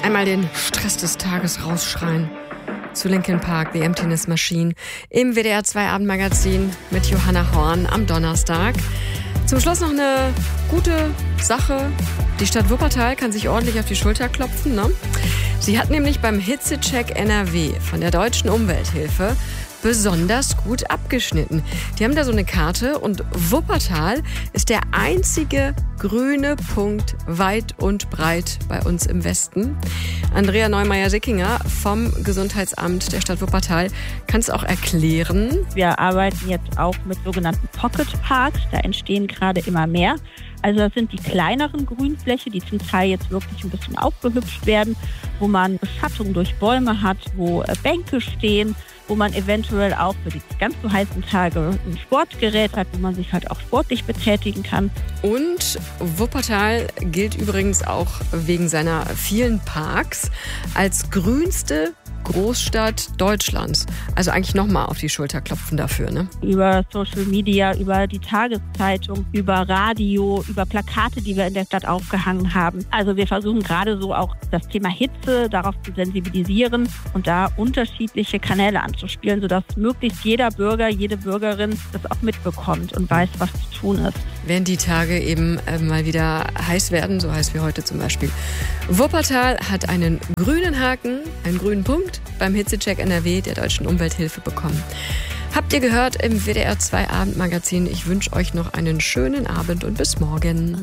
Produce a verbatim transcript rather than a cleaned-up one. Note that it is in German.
einmal den Stress des Tages rausschreien. Zu Linkin Park, The Emptiness Machine, im W D R zwei Abendmagazin mit Johanna Horn am Donnerstag. Zum Schluss noch eine gute Sache. Die Stadt Wuppertal kann sich ordentlich auf die Schulter klopfen, ne? Sie hat nämlich beim Hitzecheck N R W von der Deutschen Umwelthilfe besonders gut abgeschnitten. Die haben da so eine Karte und Wuppertal ist der einzige grüne Punkt weit und breit bei uns im Westen. Andrea Neumeier-Sickinger vom Gesundheitsamt der Stadt Wuppertal kann es auch erklären. Wir arbeiten jetzt auch mit sogenannten Pocket Parks. Da entstehen gerade immer mehr. Also das sind die kleineren Grünflächen, die zum Teil jetzt wirklich ein bisschen aufgehübscht werden, wo man Beschattung durch Bäume hat, wo Bänke stehen, wo man eventuell auch für die ganz so heißen Tage ein Sportgerät hat, wo man sich halt auch sportlich betätigen kann. Und Wuppertal gilt übrigens auch wegen seiner vielen Parks als grünste Großstadt Deutschlands. Also eigentlich nochmal auf die Schulter klopfen dafür, ne? Über Social Media, über die Tageszeitung, über Radio, über Plakate, die wir in der Stadt aufgehangen haben. Also wir versuchen gerade so auch das Thema Hitze darauf zu sensibilisieren und da unterschiedliche Kanäle anzuspielen, sodass möglichst jeder Bürger, jede Bürgerin das auch mitbekommt und weiß, was zu tun ist. Wenn die Tage eben äh, mal wieder heiß werden, so heiß wie heute zum Beispiel. Wuppertal hat einen grünen Haken, einen grünen Punkt beim Hitzecheck N R W der Deutschen Umwelthilfe bekommen. Habt ihr gehört im W D R zwei Abendmagazin. Ich wünsche euch noch einen schönen Abend und bis morgen.